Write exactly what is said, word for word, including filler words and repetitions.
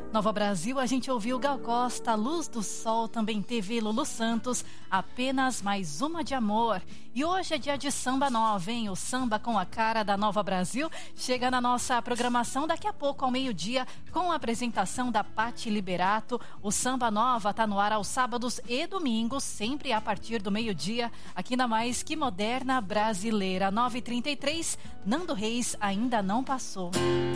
Nova Brasil, a gente ouviu Gal Costa, Luz do Sol, também teve Lulu Santos, Apenas Mais Uma de Amor. E hoje é dia de Samba Nova, hein? O samba com a cara da Nova Brasil chega na nossa programação daqui a pouco, ao meio-dia, com a apresentação da Patti Liberato. O Samba Nova tá no ar aos sábados e domingos, sempre a partir do meio-dia, aqui na Mais Que Moderna Brasileira. nove e trinta e três, Nando Reis ainda não passou.